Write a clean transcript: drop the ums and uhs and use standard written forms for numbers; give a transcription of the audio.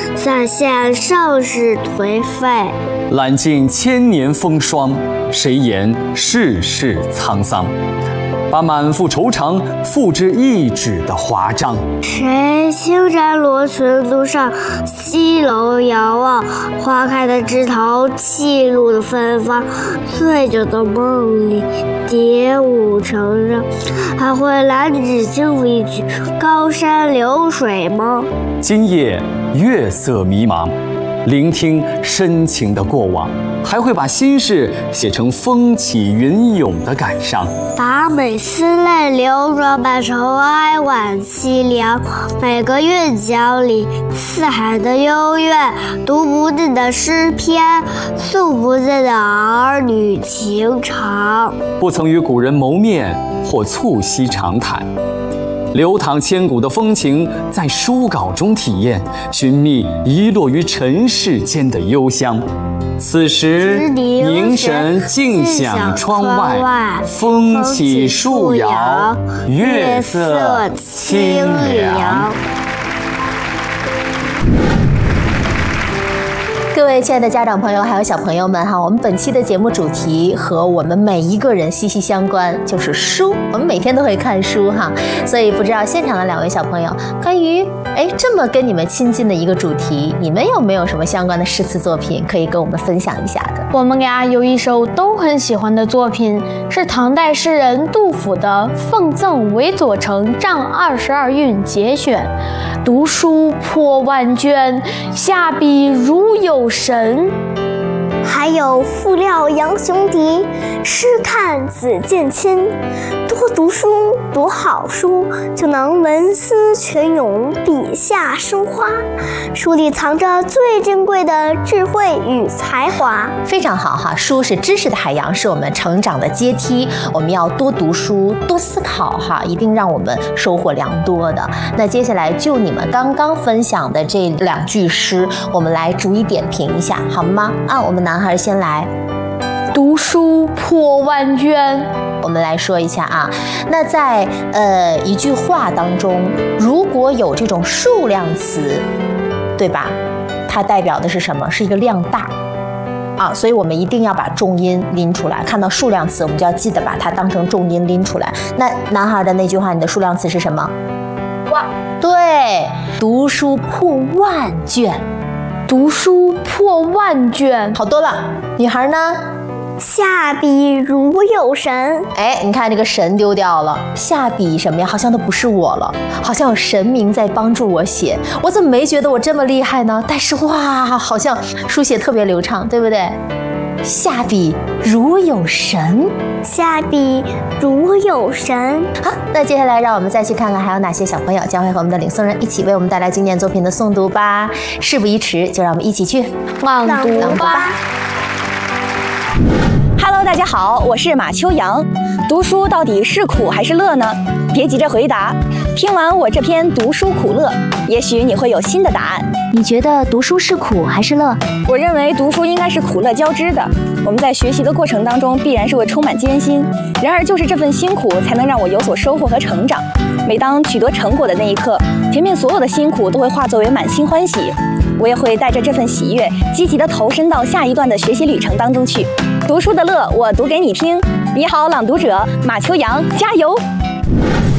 洒现盛世颓废。 揽尽千年风霜，谁言世事沧桑？把满腹愁肠付之一纸的华章。 谁轻摘罗裙独上西楼遥望，花开的枝头，泣露的芬芳。醉酒的梦里，蝶舞成声，还会揽指轻抚一曲高山流水吗？ 今夜月色迷茫，聆听深情的过往，还会把心事写成风起云涌的感伤， 把每丝泪流转扮成哀婉凄凉。每个韵脚里，四海的幽怨，读不尽的诗篇，诉不尽的儿女情长。 不曾与古人谋面或促膝长谈，流淌千古的风情在书稿中体验，寻觅遗落于尘世间的幽香。此时凝神静想窗外，风起树摇，月色清凉。 各位亲爱的家长朋友还有小朋友们哈，我们本期的节目主题和我们每一个人息息相关，就是书。我们每天都会看书哈，所以不知道现场的2位小朋友，关于这么跟你们亲近的一个主题，你们有没有什么相关的诗词作品可以跟我们分享一下的？ 我们俩有一首都很喜欢的作品，是唐代诗人杜甫的《奉赠韦佐成丈22韵节选》。读书破万卷，下笔如有神。 还有傅廖杨雄迪，诗看子建亲。多读书，读好书，就能文思泉涌，笔下生花。书里藏着最珍贵的智慧与才华。 非常好哈，书是知识的海洋，是我们成长的阶梯。我们要多读书，多思考哈，一定让我们收获良多的。那接下来就你们刚刚分享的这2句诗，我们来逐一点评一下，好吗？我们男孩先来。 读书破万卷， 我们来说一下啊。那在一句话当中，如果有这种数量词，对吧？它代表的是什么？是一个量大啊，所以我们一定要把重音拎出来。看到数量词，我们就要记得把它当成重音拎出来。那男孩的那句话，你的数量词是什么？ 万。 对，读书破万卷。 读书破万卷， 好多了。女孩呢？ 下笔如有神。 你看这个神丢掉了，下笔什么呀？好像都不是我了，好像有神明在帮助我写。我怎么没觉得我这么厉害呢？但是哇，好像书写特别流畅，对不对？下笔如有神， 下笔如有神。 好，那接下来让我们再去看看还有哪些小朋友将会和我们的领诵人一起为我们带来经典作品的诵读吧。事不宜迟，就让我们一起去朗读吧。 Hello， 大家好，我是马秋阳。读书到底是苦还是乐呢？别急着回答，听完我这篇读书苦乐，也许你会有新的答案。 你觉得读书是苦还是乐？ 我认为读书应该是苦乐交织的。我们在学习的过程当中，必然是会充满艰辛。然而，就是这份辛苦，才能让我有所收获和成长。每当取得成果的那一刻，前面所有的辛苦都会化作为满心欢喜。我也会带着这份喜悦，积极地投身到下一段的学习旅程当中去。读书的乐，我读给你听。你好，朗读者马秋阳，加油！